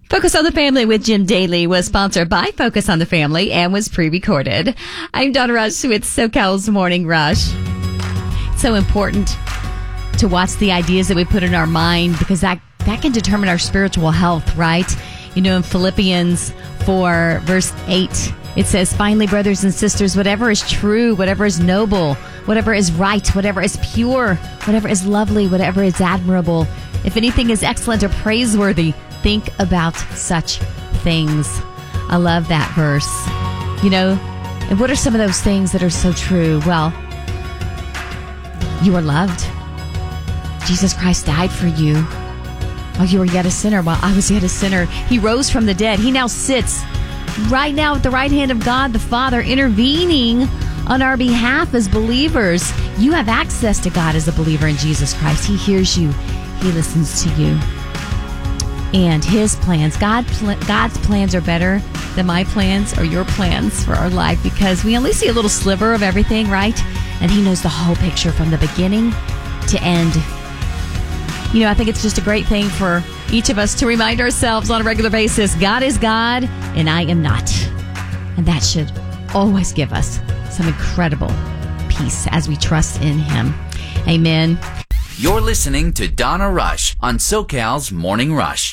Focus on the Family with Jim Daly was sponsored by Focus on the Family and was pre-recorded. I'm Donna Rush with SoCal's Morning Rush. It's so important to watch the ideas that we put in our mind because that can determine our spiritual health, right? You know, in Philippians 4, verse 8, it says, finally, brothers and sisters, whatever is true, whatever is noble, whatever is right, whatever is pure, whatever is lovely, whatever is admirable, if anything is excellent or praiseworthy, think about such things. I love that verse. You know, and what are some of those things that are so true? Well, you are loved. Jesus Christ died for you while you were yet a sinner, while I was yet a sinner. He rose from the dead. He now sits right now at the right hand of God the Father, intervening on our behalf as believers. You have access to God as a believer in Jesus Christ. He hears you. He listens to you. And His plans, God's plans are better than my plans or your plans for our life because we only see a little sliver of everything, right? And He knows the whole picture from the beginning to end. You know, I think it's just a great thing for each of us to remind ourselves on a regular basis, God is God and I am not. And that should always give us some incredible peace as we trust in Him. Amen. You're listening to Donna Rush on SoCal's Morning Rush.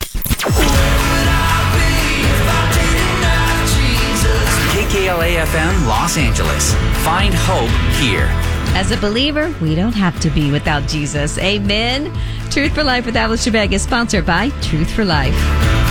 KKLA-FM Los Angeles. Find hope here. As a believer, we don't have to be without Jesus. Amen. Truth for Life with Alice Trebek is sponsored by Truth for Life.